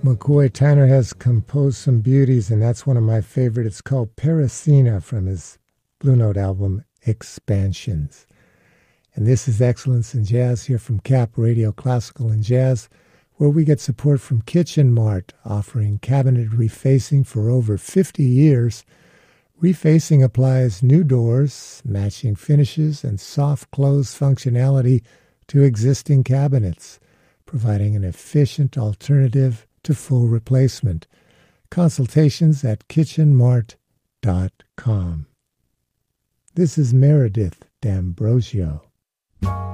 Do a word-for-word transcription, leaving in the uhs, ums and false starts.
McCoy Tyner has composed some beauties, and that's one of my favorite. It's called Paracina from his Blue Note album, Expansions. And this is Excellence in Jazz here from C A P Radio Classical and Jazz, where we get support from Kitchen Mart, offering cabinet refacing for over fifty years. Refacing applies new doors, matching finishes, and soft close functionality to existing cabinets, providing an efficient alternative to full replacement. Consultations at kitchen mart dot com. This is Meredith D'Ambrosio.